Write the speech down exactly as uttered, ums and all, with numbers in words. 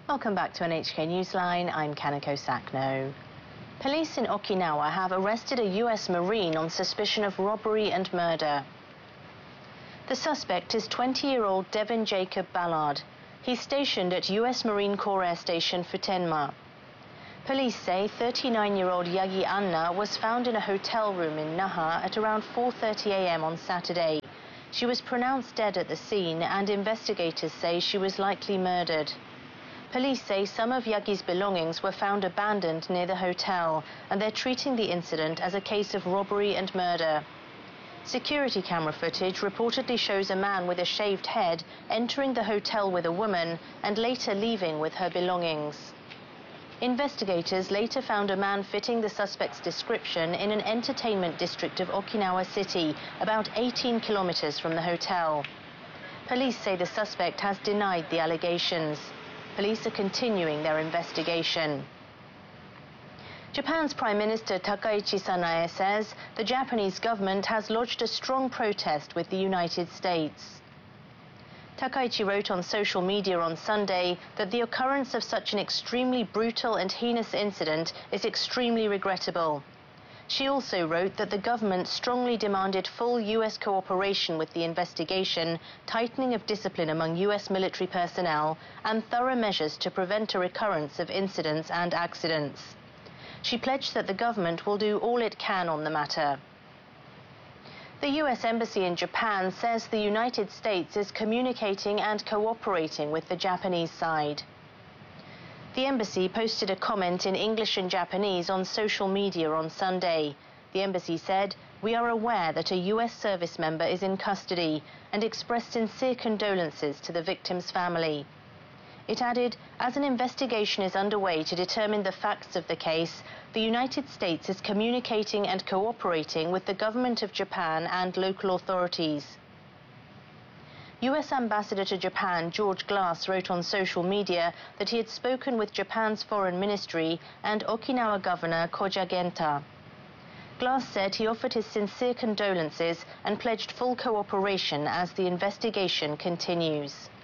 Welcome back to N H K Newsline. I'm Kanako Sakno. Police in Okinawa have arrested a U S Marine on suspicion of robbery and murder. The suspect is twenty-year-old Devin Jacob Ballard. He's stationed at U S Marine Corps Air Station Futenma. Police say thirty-nine-year-old Yagi Anna was found in a hotel room in Naha at around four thirty a m on Saturday. She was pronounced dead at the scene, and investigators say she was likely murdered. Police say some of Yagi's belongings were found abandoned near the hotel, and they're treating the incident as a case of robbery and murder. Security camera footage reportedly shows a man with a shaved head entering the hotel with a woman and later leaving with her belongings. Investigators later found a man fitting the suspect's description in an entertainment district of Okinawa City, about eighteen kilometers from the hotel. Police say the suspect has denied the allegations. Police are continuing their investigation. Japan's Prime Minister Takaichi Sanae says the Japanese government has lodged a strong protest with the United States. Takaichi wrote on social media on Sunday that the occurrence of such an extremely brutal and heinous incident is extremely regrettable. She also wrote that the government strongly demanded full U S cooperation with the investigation, tightening of discipline among U S military personnel, and thorough measures to prevent a recurrence of incidents and accidents. She pledged that the government will do all it can on the matter. The U S Embassy in Japan says the United States is communicating and cooperating with the Japanese side. The embassy posted a comment in English and Japanese on social media on Sunday. The embassy said, "We are aware that a U S service member is in custody," and expressed sincere condolences to the victim's family. It added, "As an investigation is underway to determine the facts of the case, the United States is communicating and cooperating with the government of Japan and local authorities." U S Ambassador to Japan George Glass wrote on social media that he had spoken with Japan's foreign ministry and Okinawa Governor Koja Genta. Glass said he offered his sincere condolences and pledged full cooperation as the investigation continues.